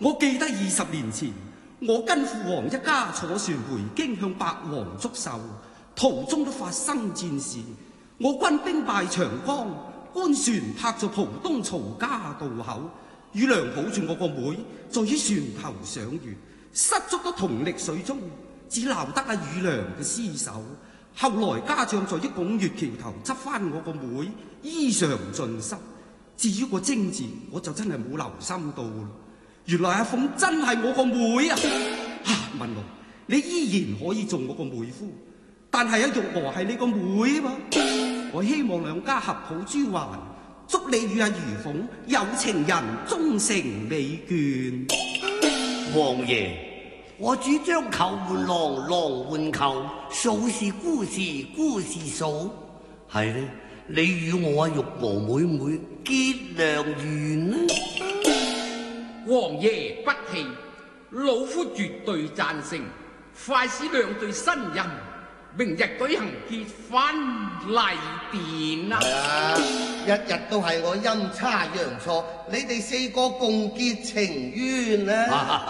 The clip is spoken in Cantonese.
我記得20年前，我跟父王一家坐船回京向白王祝壽，途中都發生戰事，我軍兵敗長江，官船泊在浦東曹家渡口，與娘抱住我個妹在於船頭賞月，失足都同溺水中，只撈得阿與娘嘅屍首。後來家將在於拱月橋頭執翻我個妹，衣裳盡濕。至於個貞字，我就真係冇留心到啦。原來阿鳳真係我個妹啊！文龍，你依然可以做我個妹夫，但係阿玉娥係你個妹嘛。我希望兩家合抱珠環，祝你與阿如鳳有情人終成美眷。 王爺，我主張球換郎，郎換球，數是姑事，姑是數。係呢，你與我阿玉娥妹妹結良緣呢？ 王爺不氣，老夫絕對贊成，快使兩對新人明日舉行結婚禮典啊！ 日日都係我陰差陽錯，你哋4個共結情緣啊！